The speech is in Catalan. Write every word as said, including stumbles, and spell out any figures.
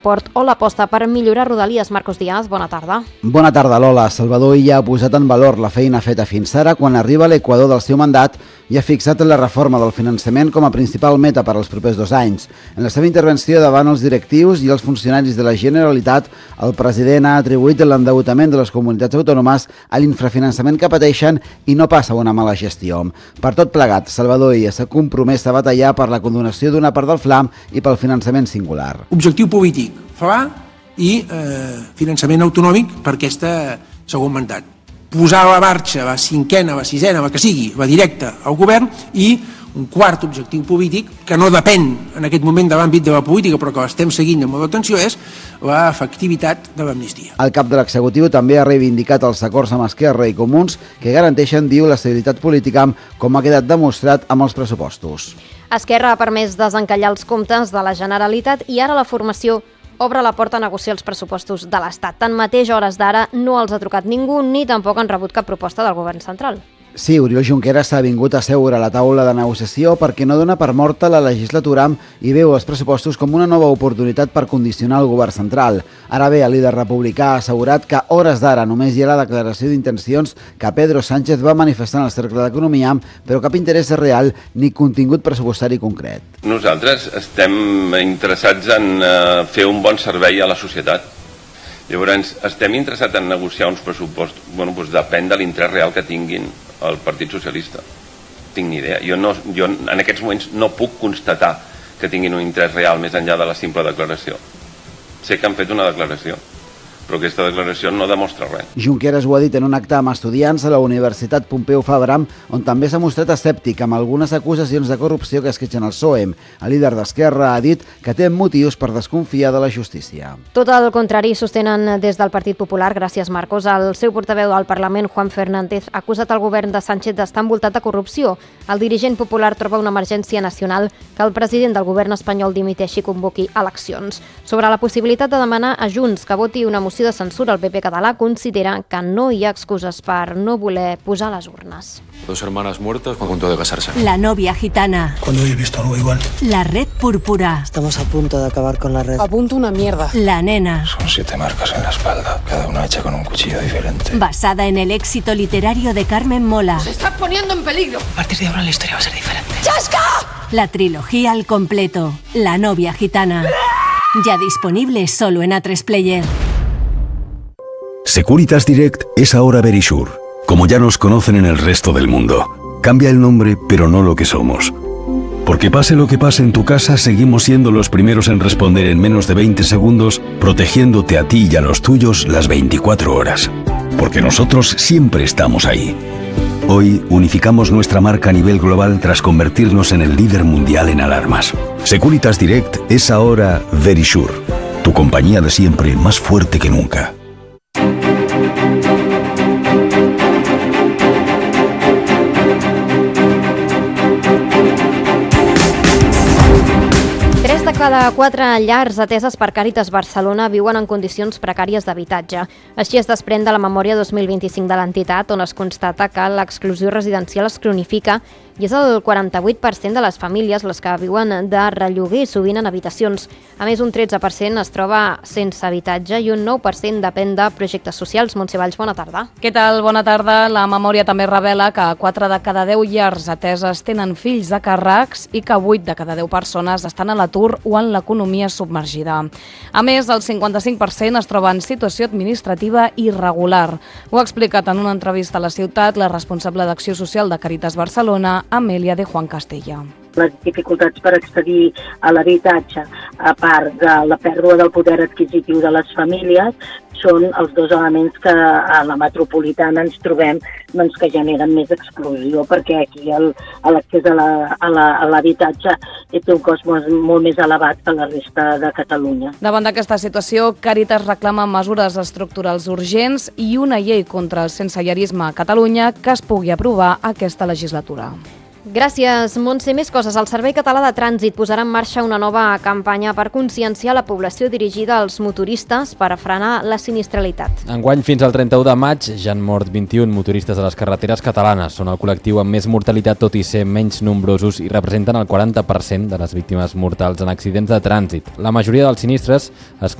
Port o l'aposta per millorar Rodalies. Marcos Díaz, bona tarda. Bona tarda, Lola. Salvador Illa ha posat en valor la feina feta fins ara quan arriba a l'equador del seu mandat i ha fixat la reforma del finançament com a principal meta per als propers dos anys. En la seva intervenció davant els directius i els funcionaris de la Generalitat, el president ha atribuït l'endeutament de les comunitats autònomes a l'infrafinançament que pateixen i no passa una mala gestió. Per tot plegat, Salvador Illa s'ha compromès a batallar per la condonació d'una part del flam i pel finançament singular. Objectiu polític, fla i eh, finançament autonòmic per aquest segon mandat. Posar a la marxa la cinquena, la sisena, la que sigui, la directa al govern, i un quart objectiu polític que no depèn en aquest moment de l'àmbit de la política però que l'estem seguint amb molta atenció és l'efectivitat de l'amnistia. El cap de l'executiu també ha reivindicat els acords amb Esquerra i Comuns que garanteixen, diu, l'estabilitat política, com ha quedat demostrat amb els pressupostos. Esquerra ha permès desencallar els comptes de la Generalitat i ara la formació obre la porta a negociar els pressupostos de l'Estat. Tanmateix, a hores d'ara, no els ha trucat ningú ni tampoc han rebut cap proposta del govern central. Sí, Oriol Junqueras s'ha vingut a seure a la taula de negociació perquè no dona per morta la legislatura i veu els pressupostos com una nova oportunitat per condicionar el govern central. Ara bé, el líder republicà ha assegurat que a hores d'ara només hi ha la declaració d'intencions que Pedro Sánchez va manifestar en el Cercle d'Economia, però cap interès real ni contingut pressupostari concret. Nosaltres estem interessats en uh, fer un bon servei a la societat. Llavors, estem interessats en negociar uns pressupostos. Bueno, doncs depèn de l'interès real que tinguin el Partit Socialista. Tinc ni idea. Jo, no, jo en aquests moments no puc constatar que tinguin un interès real més enllà de la simple declaració. Sé que han fet una declaració, però aquesta declaració no demostra res. Junqueras ho ha dit en un acte amb estudiants a la Universitat Pompeu Fabra, on també s'ha mostrat escèptic amb algunes acusacions de corrupció que esquitxen el P S O E. El líder d'Esquerra ha dit que té motius per desconfiar de la justícia. Tot el contrari sostenen des del Partit Popular, gràcies Marcos. El seu portaveu al Parlament, Juan Fernández, ha acusat el govern de Sánchez d'estar envoltat de corrupció. El dirigent popular troba una emergència nacional que el president del govern espanyol dimiteixi i convoqui eleccions. Sobre la possibilitat de demanar a Junts que voti una moció de censura, el P P català considera que no hi ha excuses per no voler posar les urnes. Dos hermanas muertas a punto de casarse. La novia gitana. Cuando he visto algo igual. La red púrpura. Estamos a punto de acabar con la red. A punto una mierda. La nena. Son siete marcas en la espalda, cada una hecha con un cuchillo diferente. Basada en el éxito literario de Carmen Mola. Se está poniendo en peligro. A partir de ahora la historia va a ser diferente. ¡Chasca! La trilogía al completo. La novia gitana. Ya disponible solo en A tres Player. Securitas Direct es ahora Verisure, como ya nos conocen en el resto del mundo. Cambia el nombre, pero no lo que somos. Porque pase lo que pase en tu casa, seguimos siendo los primeros en responder en menos de veinte segundos, protegiéndote a ti y a los tuyos las veinticuatro horas. Porque nosotros siempre estamos ahí. Hoy unificamos nuestra marca a nivel global tras convertirnos en el líder mundial en alarmas. Securitas Direct es ahora Verisure, tu compañía de siempre más fuerte que nunca. Tres de cada quatre llars ateses per Càritas Barcelona viuen en condicions precàries d'habitatge. Així es desprèn de la memòria dos mil vint-i-cinc de l'entitat, on es constata que l'exclusió residencial es cronifica i és el quaranta-vuit per cent de les famílies les que viuen de relloguer, sovint en habitacions. A més, un tretze per cent es troba sense habitatge i un nou per cent depèn de projectes socials. Montse Valls, bona tarda. Què tal? Bona tarda. La memòria també revela que quatre de cada deu llars ateses tenen fills a càrrecs i que vuit de cada deu persones estan a l'atur o en l'economia submergida. A més, el cinquanta-cinc per cent es troba en situació administrativa irregular. Ho ha explicat en una entrevista a La Ciutat la responsable d'Acció Social de Càritas Barcelona, Amèlia de Juan Castella. Les dificultats per accedir a l'habitatge, a part de la pèrdua del poder adquisitiu de les famílies, són els dos elements que a la metropolitana ens trobem doncs, que generen més exclusió, perquè aquí l'accés a l'habitatge té un cost molt, molt més elevat que la resta de Catalunya. Davant d'aquesta situació, Càritas reclama mesures estructurals urgents i una llei contra el sensellarisme a Catalunya que es pugui aprovar aquesta legislatura. Gràcies, Montse. Més coses. El Servei Català de Trànsit posarà en marxa una nova campanya per conscienciar la població dirigida als motoristes per a frenar la sinistralitat. Enguany, fins al trenta-u de maig, ja han mort vint-i-un motoristes a les carreteres catalanes. Són el col·lectiu amb més mortalitat, tot i ser menys nombrosos, i representen el quaranta per cent de les víctimes mortals en accidents de trànsit. La majoria dels sinistres es